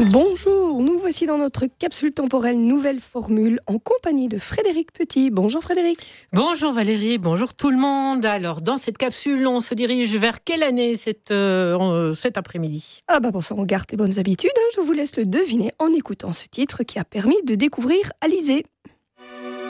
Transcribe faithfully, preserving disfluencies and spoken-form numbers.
Bonjour, nous voici dans notre capsule temporelle nouvelle formule en compagnie de Frédéric Petit. Bonjour Frédéric. Bonjour Valérie, bonjour tout le monde. Alors dans cette capsule, on se dirige vers quelle année cette, euh, cet après-midi ? Ah bah pour ça on garde les bonnes habitudes, hein. Je vous laisse le deviner en écoutant ce titre qui a permis de découvrir Alizée.